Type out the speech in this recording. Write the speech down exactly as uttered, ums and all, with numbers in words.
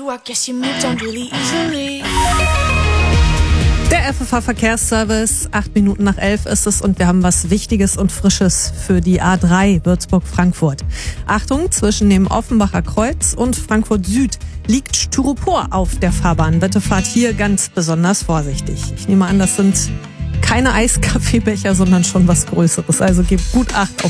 I guess you moved on really easily. Der F F H-Verkehrsservice, acht Minuten nach elf ist es und wir haben was Wichtiges und Frisches für die A drei Würzburg-Frankfurt. Achtung, zwischen dem Offenbacher Kreuz und Frankfurt Süd liegt Styropor auf der Fahrbahn. Bitte fahrt hier ganz besonders vorsichtig. Ich nehme an, das sind keine Eiskaffeebecher, sondern schon was Größeres. Also gebt gut Acht auf